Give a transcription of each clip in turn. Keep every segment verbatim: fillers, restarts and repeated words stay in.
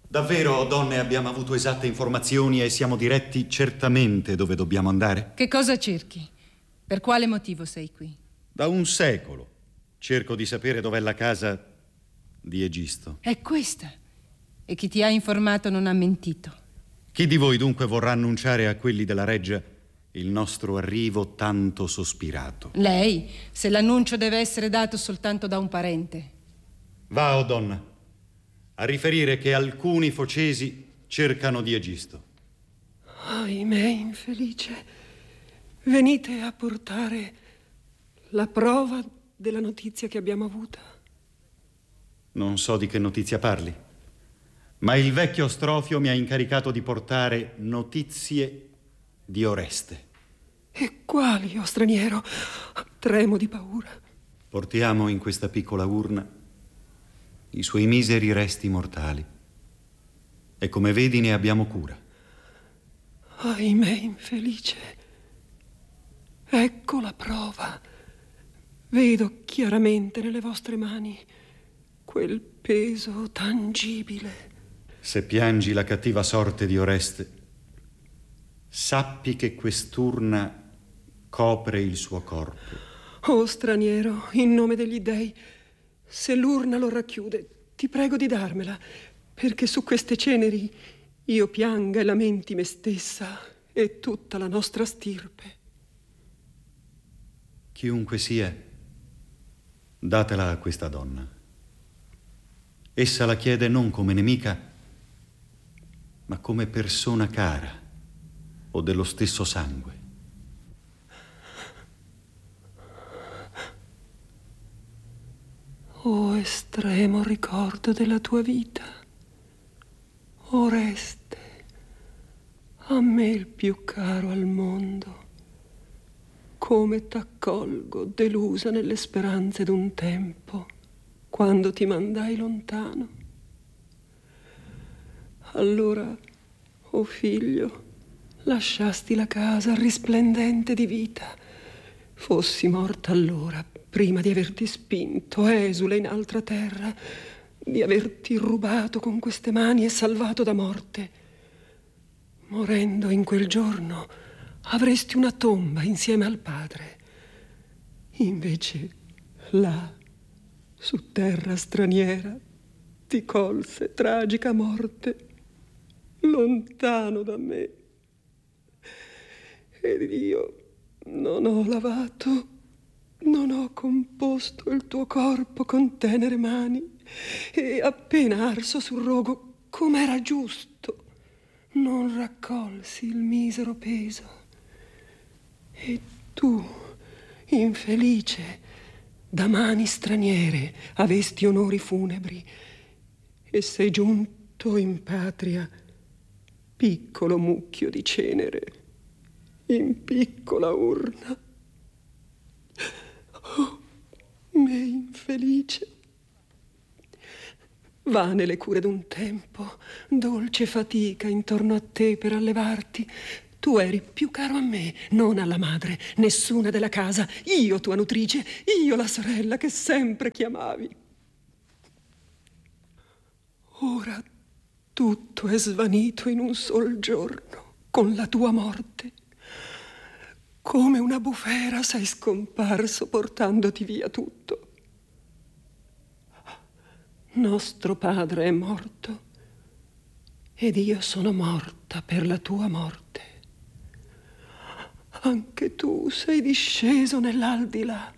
Davvero, donne, abbiamo avuto esatte informazioni e siamo diretti certamente dove dobbiamo andare? Che cosa cerchi? Per quale motivo sei qui? Da un secolo cerco di sapere dov'è la casa di Egisto. È questa. E chi ti ha informato non ha mentito. Chi di voi dunque vorrà annunciare a quelli della reggia il nostro arrivo tanto sospirato? Lei, se l'annuncio deve essere dato soltanto da un parente. Va, o donna, a riferire che alcuni focesi cercano di Egisto. Ahimè, infelice, venite a portare la prova della notizia che abbiamo avuta. Non so di che notizia parli, ma il vecchio Strofio mi ha incaricato di portare notizie di Oreste. E quali, o straniero? Tremo di paura. Portiamo in questa piccola urna i suoi miseri resti mortali. E come vedi ne abbiamo cura. Ahimè, infelice. Ecco la prova. Vedo chiaramente nelle vostre mani quel peso tangibile. Se piangi la cattiva sorte di Oreste, sappi che quest'urna copre il suo corpo. Oh, straniero, in nome degli dei, se l'urna lo racchiude, ti prego di darmela, perché su queste ceneri io pianga e lamenti me stessa e tutta la nostra stirpe. Chiunque sia, datela a questa donna. Essa la chiede non come nemica, ma come persona cara o dello stesso sangue. Oh, estremo ricordo della tua vita, Oreste, a me il più caro al mondo, come t'accolgo delusa nelle speranze d'un tempo, quando ti mandai lontano. Allora, oh figlio, lasciasti la casa risplendente di vita. Fossi morta allora, prima di averti spinto, esule in altra terra, di averti rubato con queste mani e salvato da morte. Morendo in quel giorno, avresti una tomba insieme al padre. Invece, là, su terra straniera, ti colse tragica morte, lontano da me. Ed io non ho lavato, non ho composto il tuo corpo con tenere mani, e appena arso sul rogo, com'era giusto, non raccolsi il misero peso. E tu, infelice, da mani straniere avesti onori funebri, e sei giunto in patria piccolo mucchio di cenere in piccola urna. Oh, me infelice. Vane le cure d'un tempo, dolce fatica intorno a te per allevarti. Tu eri più caro a me, non alla madre, nessuna della casa, io tua nutrice, io la sorella che sempre chiamavi. Ora tutto è svanito in un sol giorno, con la tua morte. Come una bufera sei scomparso portandoti via tutto. Nostro padre è morto ed io sono morta per la tua morte. Anche tu sei disceso nell'aldilà.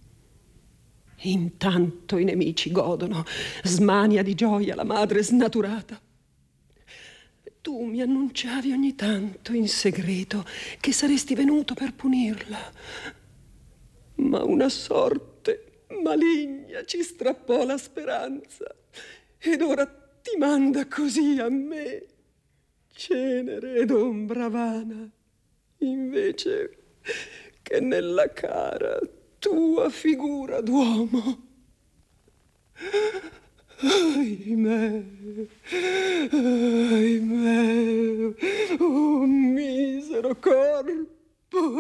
Intanto i nemici godono, smania di gioia la madre snaturata. Tu mi annunciavi ogni tanto in segreto che saresti venuto per punirla. Ma una sorte maligna ci strappò la speranza ed ora ti manda così a me, cenere ed ombra vana, invece che nella cara tua figura d'uomo. Ahimè, ahimè, oh misero corpo,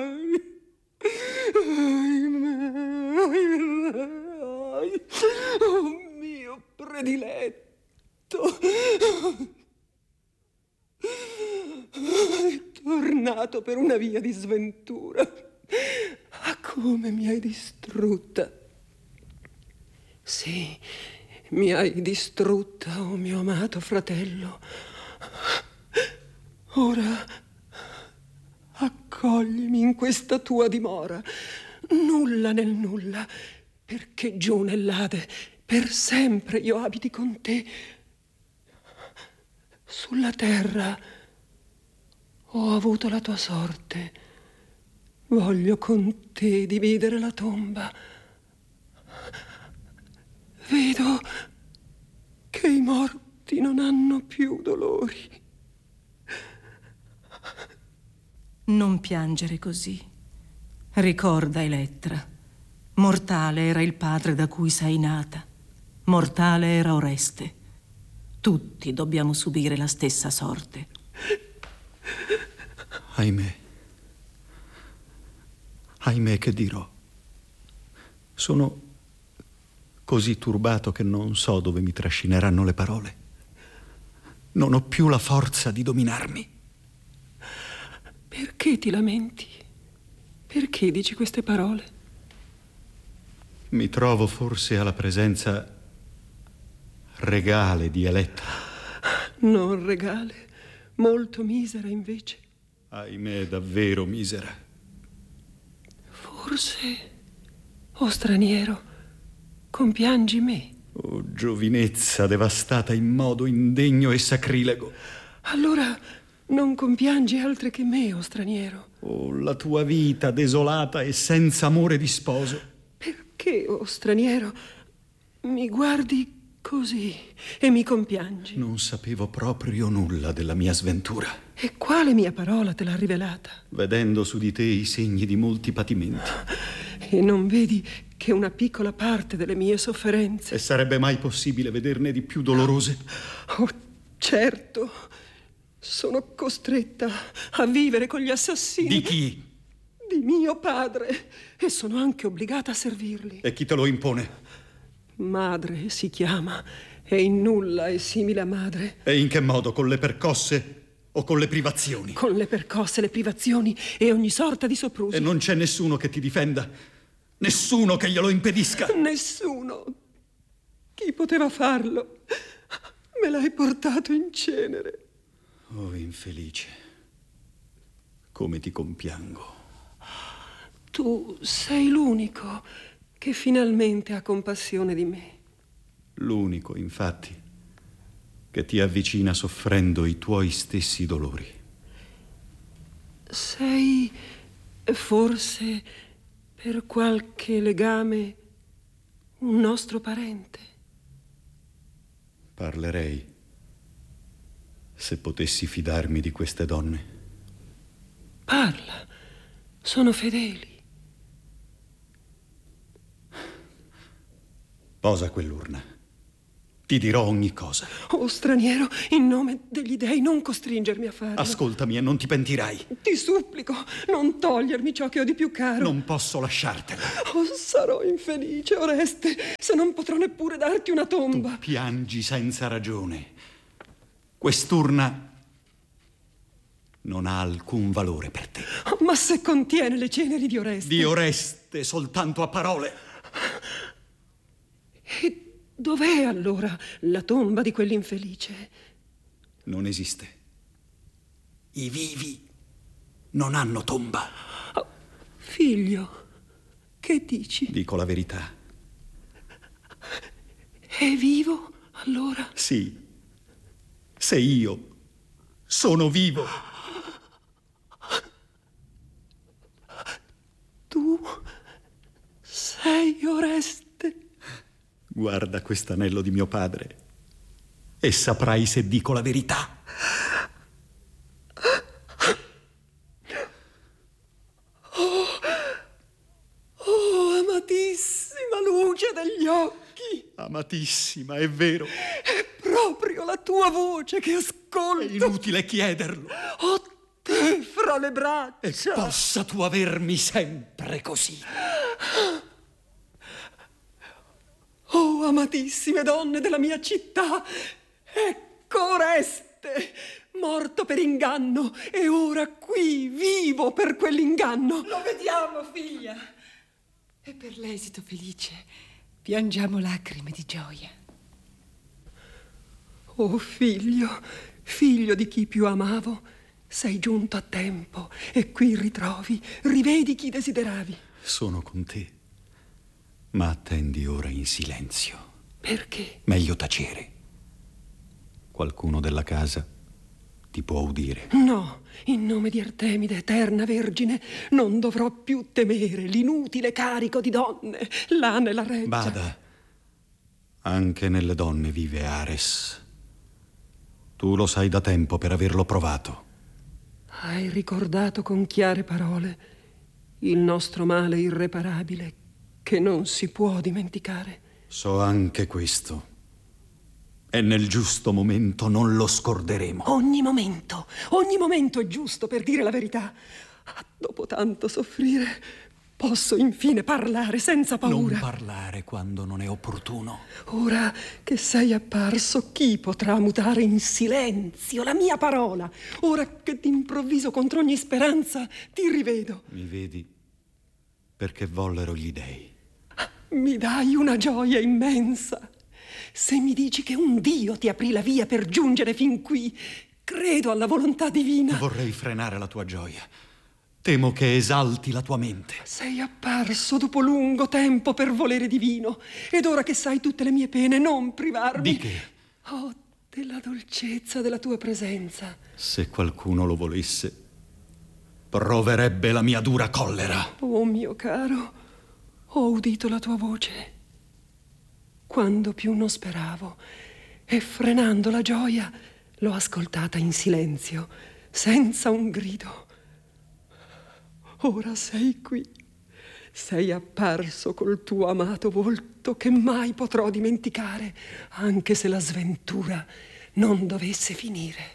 ahimè, ahimè, oh mio prediletto, È tornato per una via di sventura. Ah, come mi hai distrutta. Sì, mi hai distrutta, oh mio amato fratello. Ora accoglimi in questa tua dimora, nulla nel nulla, perché giù nell'Ade per sempre io abiti con te. Sulla terra ho avuto la tua sorte, voglio con te dividere la tomba. Vedo che i morti non hanno più dolori. Non piangere così. Ricorda, Elettra, mortale era il padre da cui sei nata, mortale era Oreste. Tutti dobbiamo subire la stessa sorte. Ahimè. Ahimè, che dirò. Sono così turbato che non so dove mi trascineranno le parole. Non ho più la forza di dominarmi. Perché ti lamenti? Perché dici queste parole? Mi trovo forse alla presenza regale di Elettra. Non regale, molto misera invece. Ahimè, davvero misera. Forse, o straniero, compiangi me. Oh, giovinezza devastata in modo indegno e sacrilego. Allora non compiangi altre che me, o straniero. Oh, la tua vita desolata e senza amore di sposo. Perché, o straniero, mi guardi così e mi compiangi? Non sapevo proprio nulla della mia sventura. E quale mia parola te l'ha rivelata? Vedendo su di te i segni di molti patimenti. E non vedi che una piccola parte delle mie sofferenze? E sarebbe mai possibile vederne di più dolorose? Oh, certo. Sono costretta a vivere con gli assassini. Di chi? Di mio padre. E sono anche obbligata a servirli. E chi te lo impone? Madre si chiama. E in nulla è simile a madre. E in che modo? Con le percosse o con le privazioni? Con le percosse, le privazioni e ogni sorta di soprusi. E non c'è nessuno che ti difenda? Nessuno che glielo impedisca? Nessuno. Chi poteva farlo? Me l'hai portato in cenere. Oh, infelice. Come ti compiango. Tu sei l'unico che finalmente ha compassione di me. L'unico, infatti, che ti avvicina soffrendo i tuoi stessi dolori. Sei forse per qualche legame un nostro parente? Parlerei se potessi fidarmi di queste donne. Parla, sono fedeli. Posa quell'urna. Ti dirò ogni cosa. Oh, straniero, in nome degli dei, non costringermi a farlo. Ascoltami e non ti pentirai. Ti supplico, non togliermi ciò che ho di più caro. Non posso lasciartelo. Oh, sarò infelice, Oreste, se non potrò neppure darti una tomba. Tu piangi senza ragione. Quest'urna non ha alcun valore per te. Oh, ma se contiene le ceneri di Oreste. Di Oreste soltanto a parole. E dov'è allora la tomba di quell'infelice? Non esiste. I vivi non hanno tomba. Oh, figlio, che dici? Dico la verità. È vivo allora? Sì. Se io sono vivo. Tu sei Oreste? Guarda quest'anello di mio padre e saprai se dico la verità. Oh, oh, amatissima luce degli occhi. Amatissima, è vero. È proprio la tua voce che ascolto. È inutile chiederlo. Ho te fra le braccia. E possa tu avermi sempre così. Oh, amatissime donne della mia città, Ecco Oreste, morto per inganno, e ora qui, vivo per quell'inganno. Lo vediamo, figlia. E per l'esito felice piangiamo lacrime di gioia. Oh figlio, figlio di chi più amavo, sei giunto a tempo e qui ritrovi, rivedi chi desideravi. Sono con te, ma attendi ora in silenzio. Perché? Meglio tacere. Qualcuno della casa ti può udire. No, in nome di Artemide, eterna vergine, non dovrò più temere l'inutile carico di donne, là nella reggia. Bada, anche nelle donne vive Ares. Tu lo sai da tempo per averlo provato. Hai ricordato con chiare parole il nostro male irreparabile che non si può dimenticare. So anche questo. E nel giusto momento non lo scorderemo. Ogni momento, ogni momento è giusto per dire la verità. Ah, dopo tanto soffrire, posso infine parlare senza paura. Non parlare quando non è opportuno. Ora che sei apparso, chi potrà mutare in silenzio la mia parola? Ora che d'improvviso contro ogni speranza ti rivedo. Mi vedi perché vollero gli dei. Mi dai una gioia immensa. Se mi dici che un Dio ti aprì la via per giungere fin qui, credo alla volontà divina. Vorrei frenare la tua gioia. Temo che esalti la tua mente. Sei apparso dopo lungo tempo per volere divino, ed ora che sai tutte le mie pene, non privarmi. Di che? Oh, della dolcezza della tua presenza. Se qualcuno lo volesse, proverebbe la mia dura collera. Oh mio caro, ho udito la tua voce quando più non speravo, e frenando la gioia l'ho ascoltata in silenzio, senza un grido. Ora sei qui, sei apparso col tuo amato volto che mai potrò dimenticare, anche se la sventura non dovesse finire.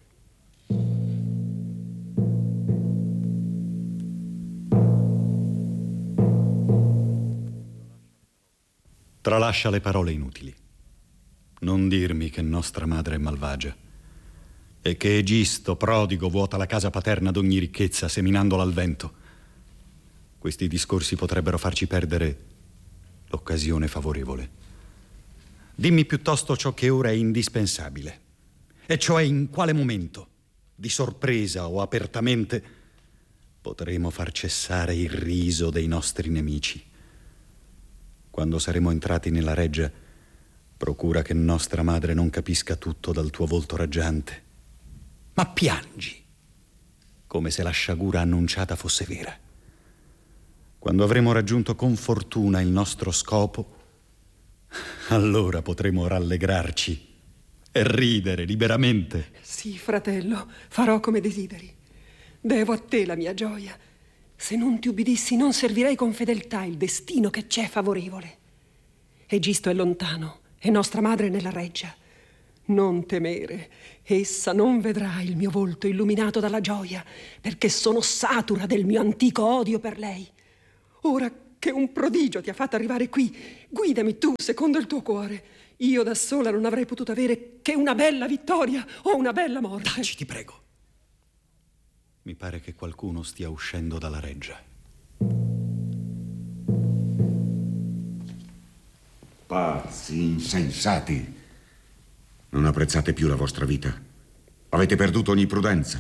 Tralascia le parole inutili. Non dirmi che nostra madre è malvagia e che Egisto, prodigo, vuota la casa paterna d'ogni ricchezza, seminandola al vento. Questi discorsi potrebbero farci perdere l'occasione favorevole. Dimmi piuttosto ciò che ora è indispensabile, e cioè in quale momento, di sorpresa o apertamente, potremo far cessare il riso dei nostri nemici. Quando saremo entrati nella reggia, procura che nostra madre non capisca tutto dal tuo volto raggiante, ma piangi, come se la sciagura annunciata fosse vera. Quando avremo raggiunto con fortuna il nostro scopo, allora potremo rallegrarci e ridere liberamente. Sì, fratello, farò come desideri. Devo a te la mia gioia. Se non ti ubbidissi, non servirei con fedeltà il destino che c'è favorevole. Egisto è lontano e nostra madre nella reggia. Non temere, essa non vedrà il mio volto illuminato dalla gioia, perché sono satura del mio antico odio per lei. Ora che un prodigio ti ha fatto arrivare qui, guidami tu secondo il tuo cuore. Io da sola non avrei potuto avere che una bella vittoria o una bella morte. Taci, ti prego. Mi pare che qualcuno stia uscendo dalla reggia. Pazzi, insensati. Non apprezzate più la vostra vita. Avete perduto ogni prudenza.